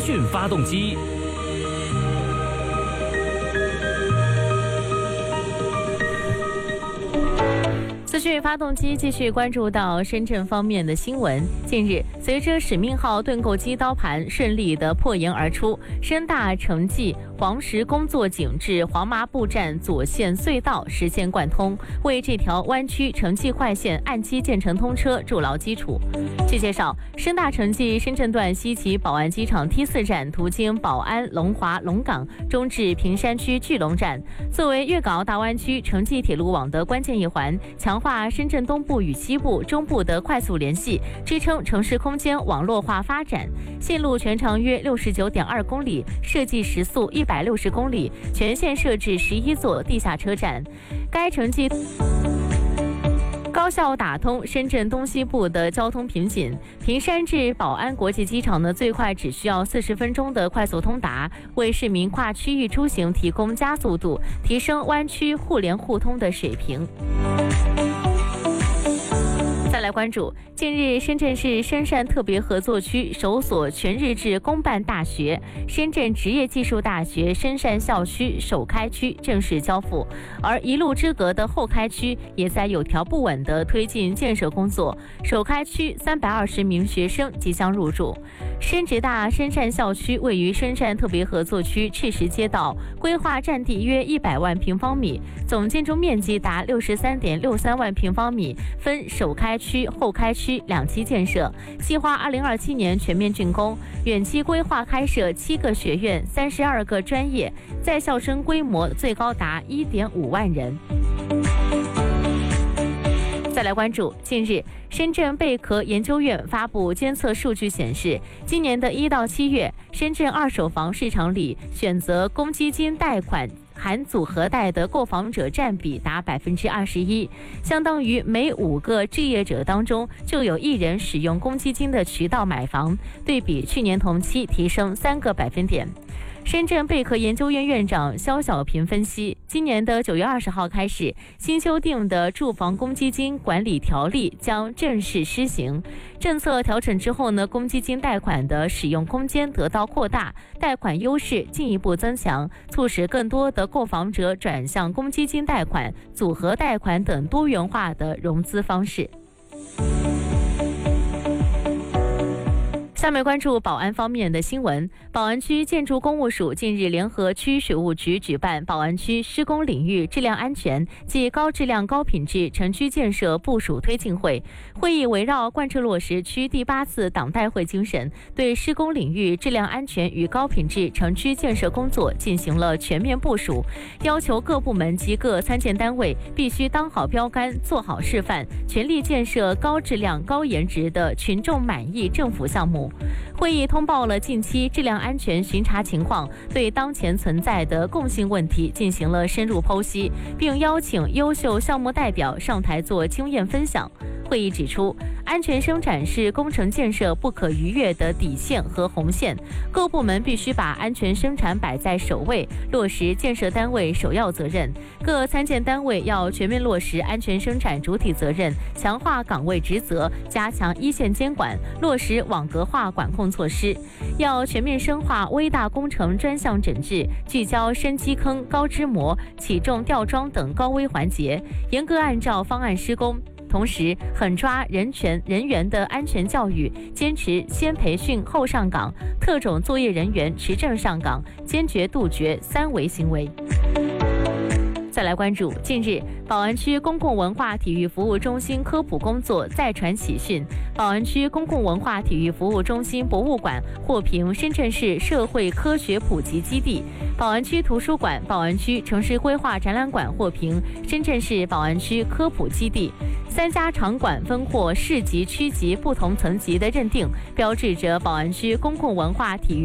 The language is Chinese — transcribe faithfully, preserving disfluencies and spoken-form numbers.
讯发动机。 资讯发动机继续关注到深圳方面的新闻。近日，随着使命号盾构机刀盘顺利的破营而出，深大城际黄石工作井至黄麻布站左线隧道实现贯通，为这条湾区城际快线按期建成通车筑牢基础。据介绍，深大城际深圳段西起宝安机场 T 四 站，途经宝安、龙华、龙岗，终至坪山区巨龙站。作为粤港澳大湾区城际铁路网的关键一环，强化深圳东部与西部、中部的快速联系，支撑城市空间网络化发展。线路全长约 六十九点二公里，设计时速一百六十公里，全线设置十一座地下车站。该城际高效打通深圳东西部的交通瓶颈，坪山至宝安国际机场呢，最快只需要四十分钟的快速通达，为市民跨区域出行提供加速度，提升湾区互联互通的水平。再来关注，近日深圳市深汕特别合作区首所全日制公办大学深圳职业技术大学深汕校区首开区正式交付，而一路之隔的后开区也在有条不紊地推进建设工作，首开区三百二十名学生即将入住。深职大深汕校区位于深汕特别合作区赤石街道，规划占地约一百万平方米，总建筑面积达六十三点六三万平方米，分首开区、后开区两期建设，计划二零二七年全面竣工。远期规划开设七个学院、三十二个专业，在校生规模最高达一点五万人。再来关注，近日深圳贝壳研究院发布监测数据显示，今年的一到七月，深圳二手房市场里选择公积金贷款含组合贷的购房者占比达百分之二十一，相当于每五个置业者当中就有一人使用公积金的渠道买房，对比去年同期提升三个百分点。深圳贝壳研究院院长肖小平分析，今年的九月二十号开始，新修订的住房公积金管理条例将正式施行。政策调整之后呢，公积金贷款的使用空间得到扩大，贷款优势进一步增强，促使更多的购房者转向公积金贷款、组合贷款等多元化的融资方式。下面关注宝安方面的新闻。宝安区建筑工务署近日联合区水务局举办宝安区施工领域质量安全及高质量高品质城区建设部署推进会。会议围绕贯彻落实区第八次党代会精神，对施工领域质量安全与高品质城区建设工作进行了全面部署，要求各部门及各参建单位必须当好标杆，做好示范，全力建设高质量高颜值的群众满意政府项目。会议通报了近期质量安全巡查情况，对当前存在的共性问题进行了深入剖析，并邀请优秀项目代表上台做经验分享。会议指出，安全生产是工程建设不可逾越的底线和红线，各部门必须把安全生产摆在首位，落实建设单位首要责任。各参建单位要全面落实安全生产主体责任，强化岗位职责，加强一线监管，落实网格化管控措施。要全面深化微大工程专项整治，聚焦深基坑、高支模、起重吊装等高危环节，严格按照方案施工。同时狠抓人权人员的安全教育，坚持先培训后上岗，特种作业人员持证上岗，坚决杜绝三违行为。再来关注，近日宝安区公共文化体育服务中心科普工作再传喜讯，宝安区公共文化体育服务中心博物馆获评深圳市社会科学普及基地，宝安区图书馆、宝安区城市规划展览馆获评深圳市宝安区科普基地。三家场馆分获市级、区级不同层级的认定，标志着宝安区公共文化体育